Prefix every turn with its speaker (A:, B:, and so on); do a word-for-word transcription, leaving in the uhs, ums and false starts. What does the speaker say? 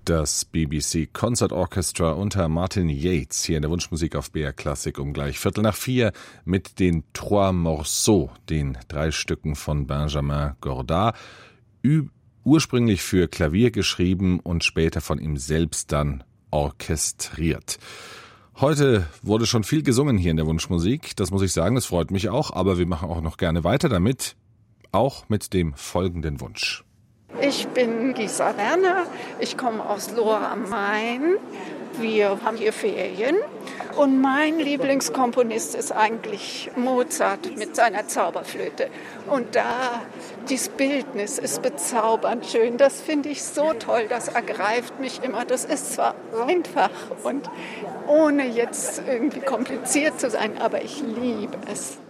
A: Das B B C Concert Orchestra unter Martin Yates hier in der Wunschmusik auf B R Klassik um gleich Viertel nach vier mit den Trois Morceaux, den drei Stücken von Benjamin Godard, ü- ursprünglich für Klavier geschrieben und später von ihm selbst dann orchestriert. Heute wurde schon viel gesungen hier in der Wunschmusik, das muss ich sagen, das freut mich auch, aber wir machen auch noch gerne weiter damit, auch mit dem folgenden Wunsch.
B: Ich bin Gisa Werner, ich komme aus Lohr am Main. Wir haben hier Ferien und mein Lieblingskomponist ist eigentlich Mozart mit seiner Zauberflöte. Und da, dieses Bildnis ist bezaubernd schön, das finde ich so toll, das ergreift mich immer. Das ist zwar einfach und ohne jetzt irgendwie kompliziert zu sein, aber ich liebe es.